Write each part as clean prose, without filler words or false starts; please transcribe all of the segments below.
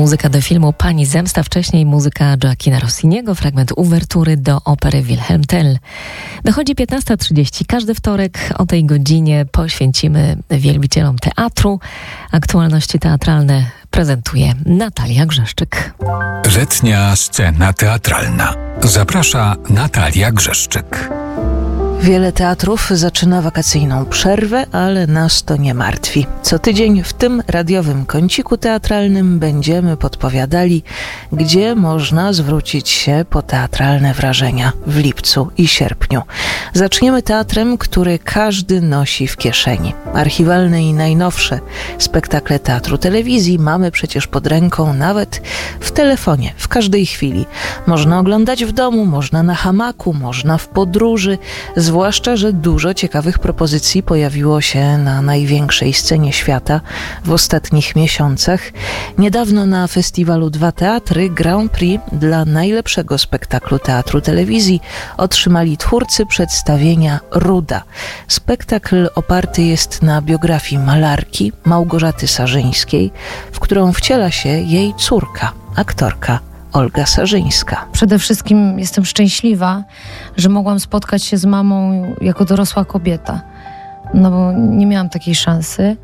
Muzyka do filmu Pani Zemsta, wcześniej muzyka Gioachina Rossiniego, fragment uwertury do opery Wilhelm Tell. Dochodzi 15:30. Każdy wtorek o tej godzinie poświęcimy wielbicielom teatru. Aktualności teatralne prezentuje Natalia Grzeszczyk. Letnia scena teatralna. Zaprasza Natalia Grzeszczyk. Wiele teatrów zaczyna wakacyjną przerwę, ale nas to nie martwi. Co tydzień w tym radiowym kąciku teatralnym będziemy podpowiadali, gdzie można zwrócić się po teatralne wrażenia w lipcu i sierpniu. Zaczniemy teatrem, który każdy nosi w kieszeni. Archiwalne i najnowsze spektakle teatru telewizji mamy przecież pod ręką nawet w telefonie, w każdej chwili. Można oglądać w domu, można na hamaku, można w podróży, zwłaszcza, że dużo ciekawych propozycji pojawiło się na największej scenie świata w ostatnich miesiącach. Niedawno na festiwalu Dwa Teatry Grand Prix dla najlepszego spektaklu teatru telewizji otrzymali twórcy przedstawienia Ruda. Spektakl oparty jest na biografii malarki Małgorzaty Sarzyńskiej, w którą wciela się jej córka, aktorka Olga Sarzyńska. Przede wszystkim jestem szczęśliwa, że mogłam spotkać się z mamą jako dorosła kobieta. No bo nie miałam takiej szansy.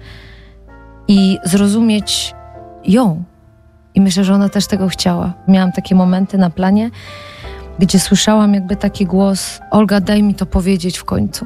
I zrozumieć ją. I myślę, że ona też tego chciała. Miałam takie momenty na planie, gdzie słyszałam jakby taki głos: Olga, daj mi to powiedzieć w końcu.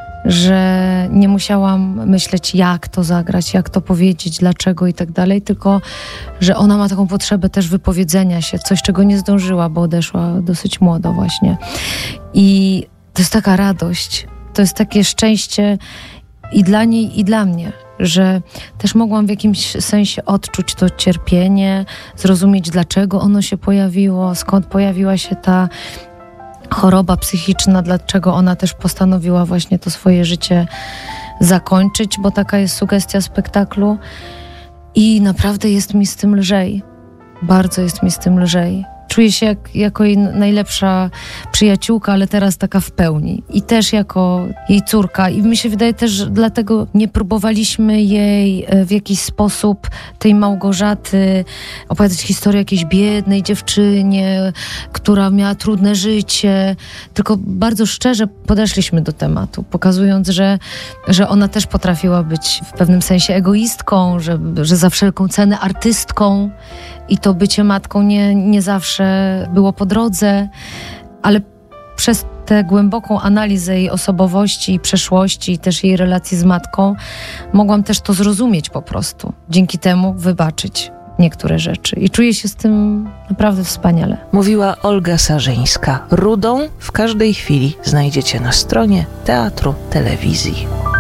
Że nie musiałam myśleć, jak to zagrać, jak to powiedzieć, dlaczego i tak dalej, tylko że ona ma taką potrzebę też wypowiedzenia się, coś, czego nie zdążyła, bo odeszła dosyć młodo właśnie. I to jest taka radość, to jest takie szczęście i dla niej, i dla mnie, że też mogłam w jakimś sensie odczuć to cierpienie, zrozumieć, dlaczego ono się pojawiło, skąd pojawiła się ta choroba psychiczna, dlaczego ona też postanowiła właśnie to swoje życie zakończyć, bo taka jest sugestia spektaklu. I naprawdę jest mi z tym lżej. Bardzo jest mi z tym lżej. Czuję się jako jej najlepsza przyjaciółka, ale teraz taka w pełni. I też jako jej córka. I mi się wydaje też, że dlatego nie próbowaliśmy jej w jakiś sposób, tej Małgorzaty, opowiadać historię jakiejś biednej dziewczynie, która miała trudne życie. Tylko bardzo szczerze podeszliśmy do tematu, pokazując, że ona też potrafiła być w pewnym sensie egoistką, że za wszelką cenę artystką. I to bycie matką nie zawsze było po drodze, ale przez tę głęboką analizę jej osobowości i przeszłości i też jej relacji z matką mogłam też to zrozumieć po prostu. Dzięki temu wybaczyć niektóre rzeczy. I czuję się z tym naprawdę wspaniale. Mówiła Olga Sarzyńska. Rudą w każdej chwili znajdziecie na stronie Teatru Telewizji.